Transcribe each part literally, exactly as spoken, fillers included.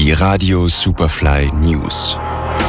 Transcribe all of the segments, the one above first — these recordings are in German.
Die Radio Superfly News.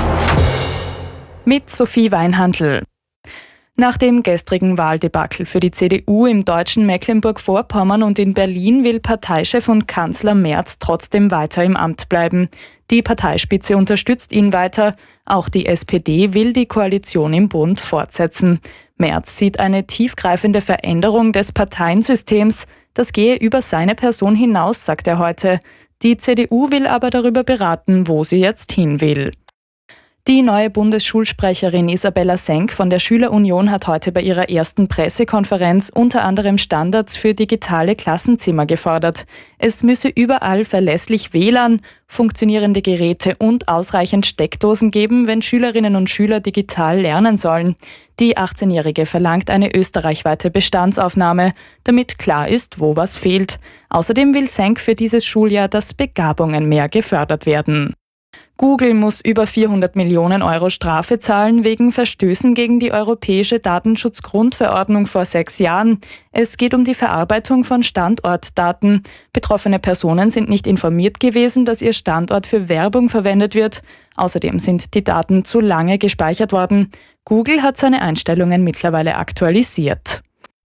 Mit Sophie Weinhandl. Nach dem gestrigen Wahldebakel für die C D U im deutschen Mecklenburg-Vorpommern und in Berlin will Parteichef und Kanzler Merz trotzdem weiter im Amt bleiben. Die Parteispitze unterstützt ihn weiter. Auch die S P D will die Koalition im Bund fortsetzen. Merz sieht eine tiefgreifende Veränderung des Parteiensystems. Das gehe über seine Person hinaus, sagt er heute. Die C D U will aber darüber beraten, wo sie jetzt hin will. Die neue Bundesschulsprecherin Isabella Senk von der Schülerunion hat heute bei ihrer ersten Pressekonferenz unter anderem Standards für digitale Klassenzimmer gefordert. Es müsse überall verlässlich W L A N, funktionierende Geräte und ausreichend Steckdosen geben, wenn Schülerinnen und Schüler digital lernen sollen. Die achtzehnjährige verlangt eine österreichweite Bestandsaufnahme, damit klar ist, wo was fehlt. Außerdem will Senk für dieses Schuljahr, dass Begabungen mehr gefördert werden. Google muss über vierhundert Millionen Euro Strafe zahlen wegen Verstößen gegen die Europäische Datenschutzgrundverordnung vor sechs Jahren. Es geht um die Verarbeitung von Standortdaten. Betroffene Personen sind nicht informiert gewesen, dass ihr Standort für Werbung verwendet wird. Außerdem sind die Daten zu lange gespeichert worden. Google hat seine Einstellungen mittlerweile aktualisiert.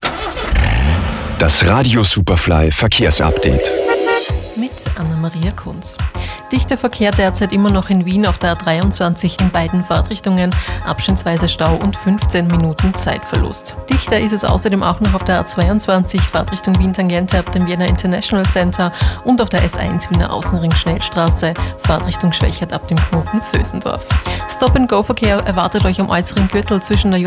Das Radio Superfly Verkehrsupdate. Mit Anna-Maria Kunz. Dichter Verkehr derzeit immer noch in Wien auf der A dreiundzwanzig in beiden Fahrtrichtungen, abschnittsweise Stau und fünfzehn Minuten Zeitverlust. Dichter ist es außerdem auch noch auf der A zweiundzwanzig, Fahrtrichtung Wien-Tangente ab dem Vienna International Center und auf der S eins Wiener Außenring Schnellstraße, Fahrtrichtung Schwächert ab dem Knoten Vösendorf. Stop-and-Go-Verkehr erwartet euch am äußeren Gürtel zwischen der